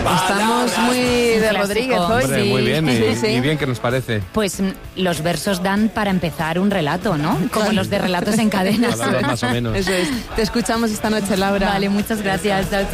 Estamos muy de Rodríguez hoy. Hombre, Sí. muy bien, Sí. y bien que nos parece. Pues los versos dan para empezar un relato, ¿no? Como los de relatos en cadena. Palabras más o menos. Eso es. Te escuchamos esta noche, Laura. Vale, muchas gracias. Chao, chao.